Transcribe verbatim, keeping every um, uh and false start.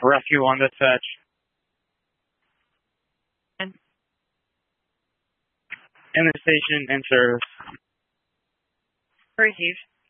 Rescue one dispatch. In the station, in service. Received.